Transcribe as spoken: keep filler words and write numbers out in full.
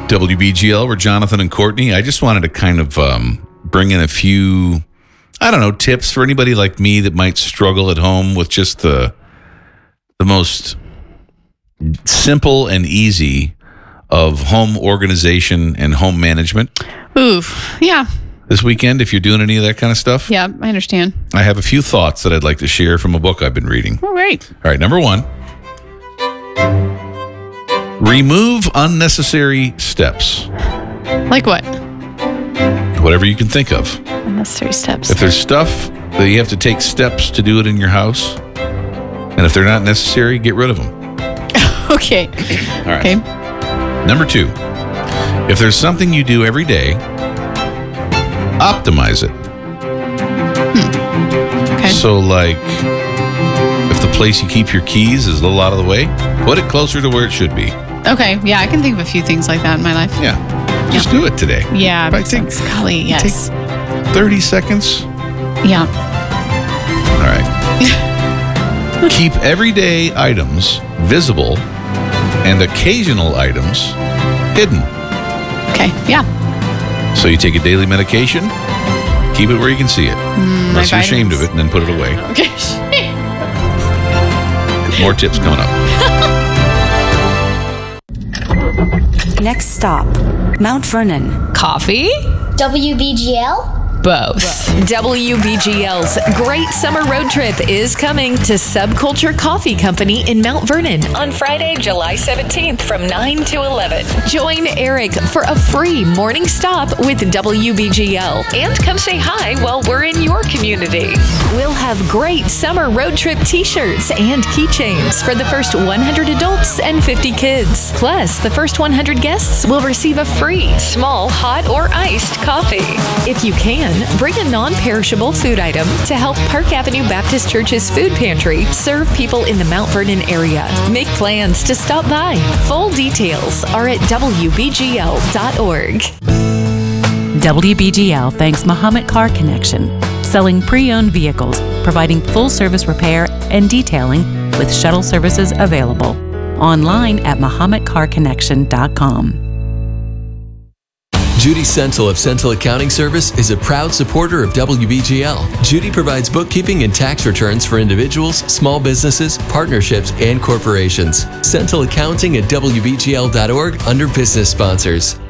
W B G L, we're Jonathan and Courtney. I just wanted to kind of um, bring in a few, I don't know, tips for anybody like me that might struggle at home with just the the most simple and easy of home organization and home management. Oof, yeah. This weekend, if you're doing any of that kind of stuff. Yeah, I understand. I have a few thoughts that I'd like to share from a book I've been reading. All right. All right, number one. Remove unnecessary steps. Like what? Whatever you can think of. Unnecessary steps. If there's stuff that you have to take steps to do it in your house, and if they're not necessary, get rid of them. Okay. All right. Okay. Number two. If there's something you do every day, optimize it. Hmm. Okay. So, like, if the place you keep your keys is a little out of the way, put it closer to where it should be. Okay. Yeah, I can think of a few things like that in my life. Yeah. Just Yeah. do it today. Yeah. If I makes take- sense. Golly, yes. thirty seconds. Yeah. All right. Keep everyday items visible and occasional items hidden. Okay. Yeah. So you take a daily medication, keep it where you can see it. Mm, Unless my you're ashamed of vitamins. it, and then put it away. Okay. More tips coming up. Next stop, Mount Vernon. Coffee? W B G L? Both. W B G L's Great Summer Road Trip is coming to Subculture Coffee Company in Mount Vernon on Friday, July seventeenth from nine to eleven. Join Eric for a free morning stop with W B G L and come say hi while we're in your community. We'll have great summer road trip t-shirts and keychains for the first one hundred adults and fifty kids. Plus, the first one hundred guests will receive a free small hot or iced coffee. If you can, bring a non-perishable food item to help Park Avenue Baptist Church's food pantry serve people in the Mount Vernon area. Make plans to stop by. Full details are at W B G L dot org. W B G L thanks Muhammad Car Connection, selling pre-owned vehicles, providing full-service repair and detailing with shuttle services available. Online at Muhammad Car Connection dot com. Judy Sentil of Sentil Accounting Service is a proud supporter of W B G L. Judy provides bookkeeping and tax returns for individuals, small businesses, partnerships, and corporations. Sentil Accounting at W B G L dot org under business sponsors.